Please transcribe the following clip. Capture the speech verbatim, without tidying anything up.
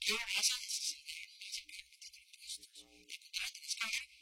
¿Qué vas a decir de música de impuestos? ¿Encontraste, Skyler?